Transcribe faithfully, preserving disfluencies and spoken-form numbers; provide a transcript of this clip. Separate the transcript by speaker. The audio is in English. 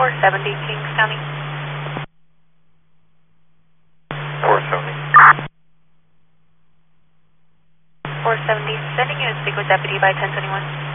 Speaker 1: four seventy, Kings County.
Speaker 2: four seventy.
Speaker 1: four seventy, sending you to speak with Deputy by ten twenty-one.